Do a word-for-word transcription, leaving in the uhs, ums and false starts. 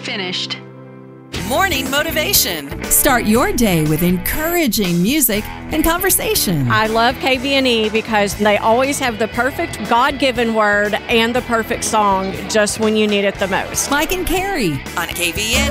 finished. Morning motivation. Start your day with encouraging music and conversation. I love K V N E because they always have the perfect God-given word and the perfect song just when you need it the most. Mike and Carrie On K V N